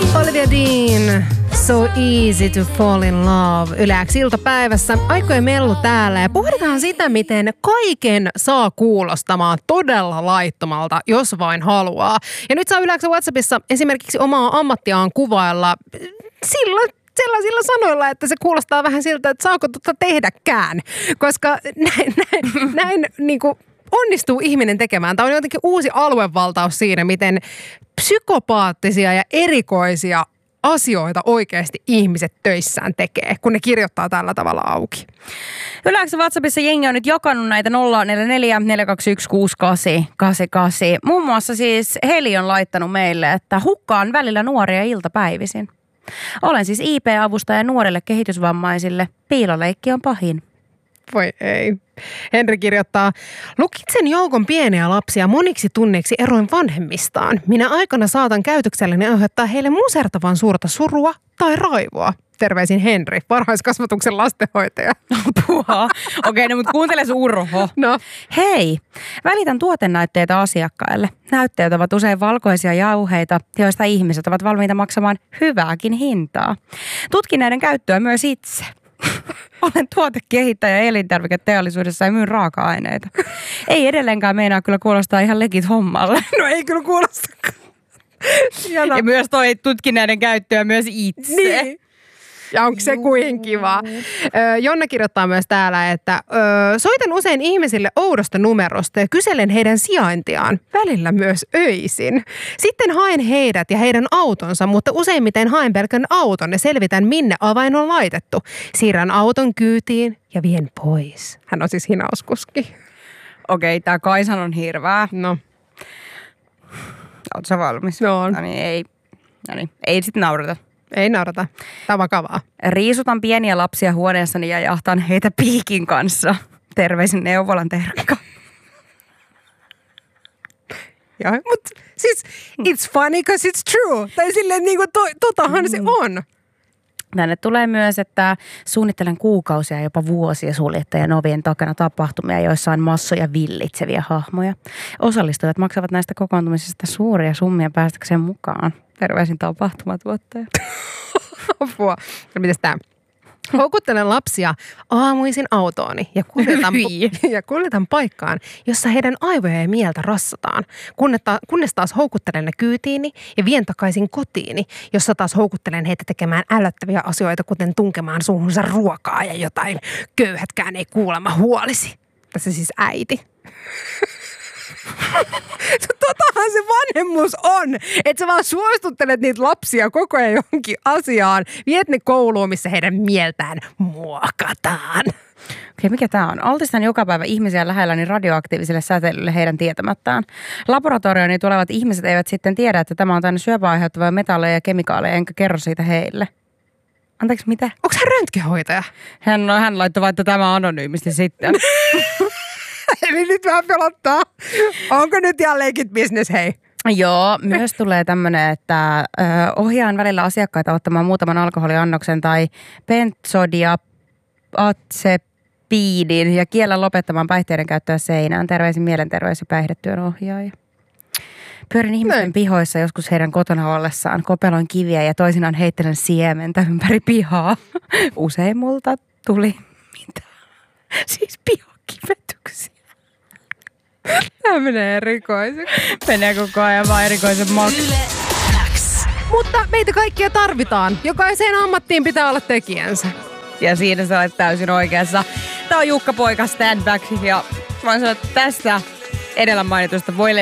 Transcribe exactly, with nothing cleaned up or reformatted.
Olivia Dean, So Easy to Fall in Love. Yleäksi iltapäivässä aikojen mellu täällä ja pohditaan sitä, miten kaiken saa kuulostamaan todella laittomalta, jos vain haluaa. Ja nyt saa Yleäksi WhatsAppissa esimerkiksi omaa ammattiaan kuvailla sillä sellaisilla sanoilla, että se kuulostaa vähän siltä, että saako tota tehdäkään. Koska näin, näin, näin niin kuin onnistuu ihminen tekemään. Tämä on jotenkin uusi aluevaltaus siinä, miten psykopaattisia ja erikoisia asioita oikeasti ihmiset töissään tekee, kun ne kirjoittaa tällä tavalla auki. Yleensä WhatsAppissa jengi on nyt jakanut näitä nolla neljä neljä neljä kaksi yksi kuusi kahdeksan kahdeksan kahdeksan. Muun muassa siis Heli on laittanut meille, että hukkaan välillä nuoria iltapäivisin. Olen siis I P-avustaja nuorille kehitysvammaisille. Piiloleikki on pahin. Voi ei. Henri kirjoittaa, lukitsen joukon pieniä lapsia moniksi tunneiksi eroin vanhemmistaan. Minä aikana saatan käytökselleni aiheuttaa heille musertavan suurta surua tai raivoa. Terveisin Henri, varhaiskasvatuksen lastenhoitaja. Puhaa. Okei, okay, no mutta kuuntele sun urho. No. Hei, välitän tuotennäytteitä asiakkaille. Näytteet ovat usein valkoisia jauheita, joista ihmiset ovat valmiita maksamaan hyvääkin hintaa. Tutkin näiden käyttöä myös itse. Olen tuotekehittäjä elintarviketeollisuudessa ja myyn raaka-aineita. Ei edelleenkään meinaa kyllä kuulostaa ihan legit hommalle. No ei kyllä kuulostakaan. Ja myös toi tutkin näiden käyttöä myös itse. Niin. Ja onko se kuin kiva? Jonna kirjoittaa myös täällä, että ö, soitan usein ihmisille oudosta numerosta ja kyselen heidän sijaintiaan, välillä myös öisin. Sitten haen heidät ja heidän autonsa, mutta useimmiten haen pelkän auton ja selvitän, minne avain on laitettu. Siirrän auton kyytiin ja vien pois. Hän on siis hinauskuski. Okei, tää Kaisan on hirveä. No. Ootko sä valmis? No on. No niin, ei, no niin, ei sit naurata. Ei naurata. Tämä on vakavaa. Riisutan pieniä lapsia huoneessani ja jahtaan heitä piikin kanssa. Terveisin neuvolan Terkka. Joo, mutta siis it's funny because it's true. Tai silleen niin kuin to, totahan mm. se on. Tänne tulee myös, että suunnittelen kuukausia, jopa vuosia suljettajan ovien takana tapahtumia, joissa on massoja villitseviä hahmoja. Osallistujat maksavat näistä kokoontumisista suuria summia päästäkseen mukaan. Terveisin tapahtumatuottaja. Apua. No mitäs tää? Houkuttelen lapsia aamuisin autooni ja kuljetan, ja kuljetan paikkaan, jossa heidän aivoja ja mieltä rassataan. Kunnes taas houkuttelen ne kyytiini ja vien takaisin kotiini, jossa taas houkuttelen heitä tekemään ällöttäviä asioita, kuten tunkemaan suuhunsa ruokaa ja jotain köyhätkään ei kuulemma huolisi. Tässä siis äiti. Totahan se vanhemmuus on, että sä vaan suostuttelet niitä lapsia koko ajan johonkin asiaan. Viet ne kouluun, missä heidän mieltään muokataan. Okei, mikä tää on? Altistan joka päivä ihmisiä lähelläni radioaktiiviselle säteilylle heidän tietämättään. Laboratorioni tulevat ihmiset eivät sitten tiedä, että tämä on täynnä syöpää aiheuttavia metalleja ja kemikaaleja, enkä kerro siitä heille. Anteeksi, mitä? Onko hän röntgenhoitaja? Hän, no, hän laittoi vaikka tämä anonyymisti sitten. Eli nyt vähän pelottaa. Onko nyt ihan leikit business, hei? Joo, myös tulee tämmöinen, että ö, ohjaan välillä asiakkaita ottamaan muutaman alkoholiannoksen tai benzodiazepiidin ja kiellän lopettamaan päihteiden käyttöä seinään. Terveisin mielenterveys- ja päihdetyön ohjaaja. Pyörin ihmisten Näin. pihoissa joskus heidän kotona ollessaan. Kopeloin kiviä ja toisinaan heittelen siementä ympäri pihaa. Usein multa tuli mitä? Siis pihakivetyksiä. Tämä menee erikoiseksi. Menee koko ajan vaan erikoisen maksu. Mutta meitä kaikkia tarvitaan. Jokaiseen ammattiin pitää olla tekijänsä. Ja siinä sä olet täysin oikeassa. Tää on Jukka Poika Stand Back ja mä sanoin, että tästä edellä mainitusta voi